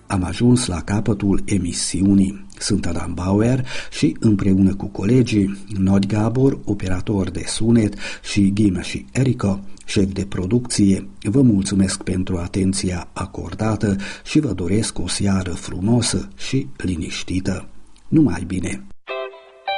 Am ajuns la capătul emisiunii. Sunt Adam Bauer și împreună cu colegii Nod Gabor, operator de sunet, și Ghime și Erica, șef de producție, vă mulțumesc pentru atenția acordată și vă doresc o seară frumoasă și liniștită. Numai bine!